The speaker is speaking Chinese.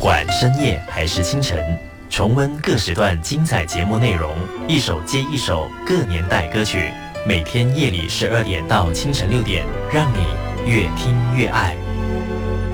管深夜还是清晨，重温各时段精彩节目内容，一首接一首各年代歌曲，每天夜里12点到清晨6点，让你越听越爱。